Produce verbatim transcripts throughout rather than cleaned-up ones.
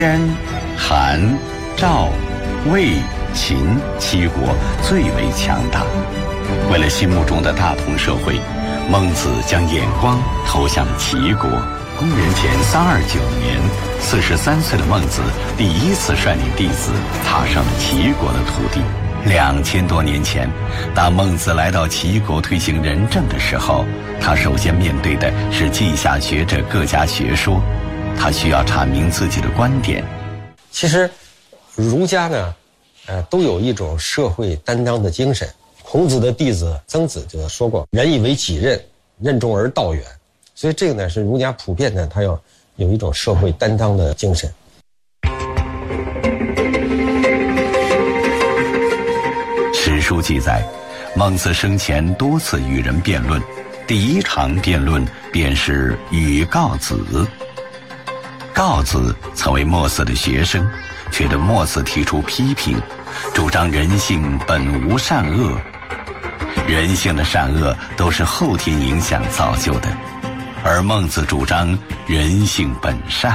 燕、韩、赵、魏、秦七国最为强大。为了心目中的大同社会，孟子将眼光投向齐国。公元前三二九年，四十三岁的孟子第一次率领弟子踏上了齐国的土地。两千多年前，当孟子来到齐国推行仁政的时候，他首先面对的是稷下学者各家学说，他需要阐明自己的观点。 其实，儒家呢，呃，都有一种社会担当的精神。孔子的弟子曾子就说过：“仁以为己任，任重而道远。”所以这个呢，是儒家普遍呢，他要有一种社会担当的精神。 史书记载，孟子生前多次与人辩论，第一场辩论便是与告子。告子曾为墨子的学生，却对墨子提出批评，主张人性本无善恶，人性的善恶都是后天影响造就的，而孟子主张人性本善。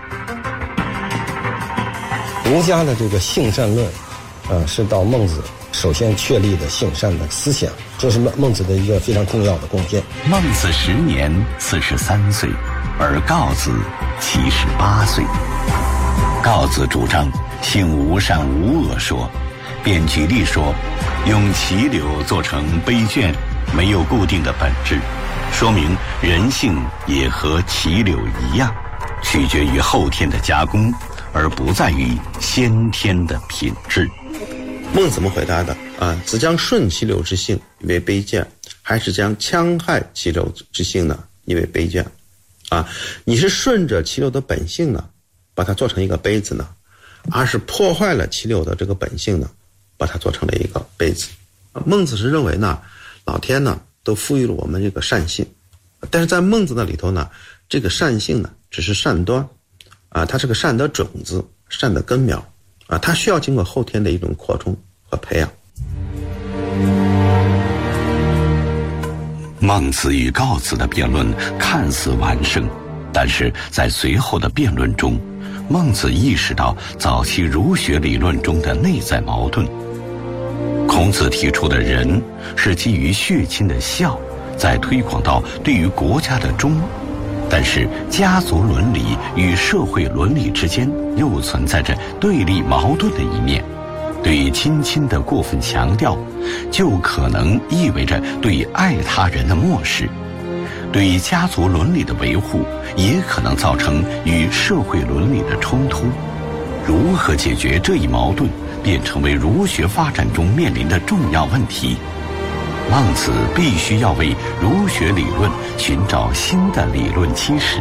儒家的这个性善论，呃，是到孟子首先确立的性善的思想，这是孟孟子的一个非常重要的贡献。 孟子时年四十三岁，而告子七十八岁。告子主张性无善无恶说，便举例说，用齐柳做成杯卷，没有固定的本质，说明人性也和齐柳一样，取决于后天的加工，而不在于先天的品质。 孟怎么回答的啊？是将顺其流之性以为卑贱，还是将戕害其流之性呢以为卑贱？啊，你是顺着其流的本性呢，把它做成一个杯子呢，而是破坏了其流的这个本性呢，把它做成了一个杯子。孟子是认为呢，老天呢都赋予了我们这个善性，但是在孟子那里头呢，这个善性呢只是善端，啊，它是个善的种子，善的根苗。啊，它需要经过后天的一种扩充和培养。 孟子与告子的辩论看似完胜，但是在随后的辩论中，孟子意识到早期儒学理论中的内在矛盾。孔子提出的仁是基于血亲的孝，再推广到对于国家的忠。但是家族伦理与社会伦理之间又存在着对立矛盾的一面，对于亲亲的过分强调，就可能意味着对爱他人的漠视；对于家族伦理的维护，也可能造成与社会伦理的冲突。如何解决这一矛盾，便成为儒学发展中面临的重要问题。孟子必须要为儒学理论寻找新的理论基石。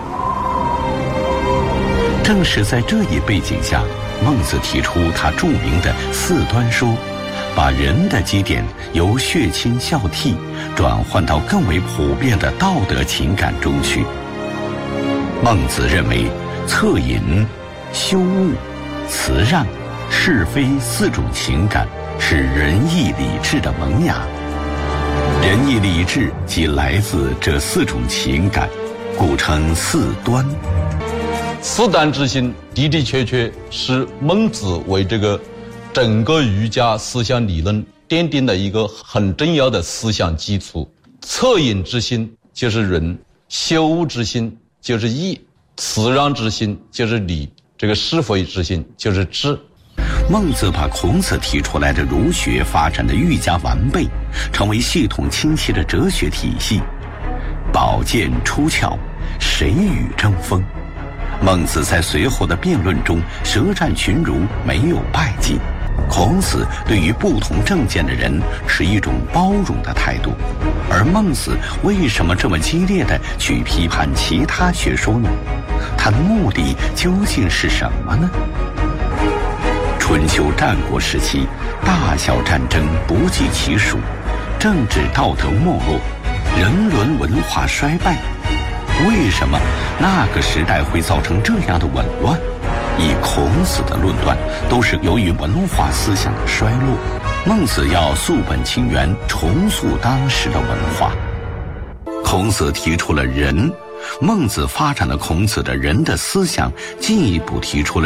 正是在这一背景下，孟子提出他著名的四端说，把人的基点由血亲孝悌转换到更为普遍的道德情感中去。孟子认为，恻隐、羞恶、辞让、是非四种情感是仁义礼智的萌芽。仁义礼智即来自这四种情感，故称四端。 四端之心的的确确是孟子为这个整个儒家思想理论奠定了一个很重要的思想基础。恻隐之心就是仁，羞恶之心就是义，辞让之心就是礼，这个是非之心就是智。 孟子把孔子提出来的儒学发展的愈加完备，成为系统清晰的哲学体系。宝剑出鞘，谁与争锋？孟子在随后的辩论中舌战群儒，没有败绩。孔子对于不同政见的人持一种包容的态度，而孟子为什么这么激烈地去批判其他学说呢？他的目的究竟是什么呢？春秋战国时期，大小战争不计其数，政治道德没落，人伦文化衰败。为什么那个时代会造成这样的紊乱？以孔子的论断，都是由于文化思想的衰落。孟子要溯本清源，重塑当时的文化。孔子提出了仁， 孟子发展了孔子的人的思想，进一步提出了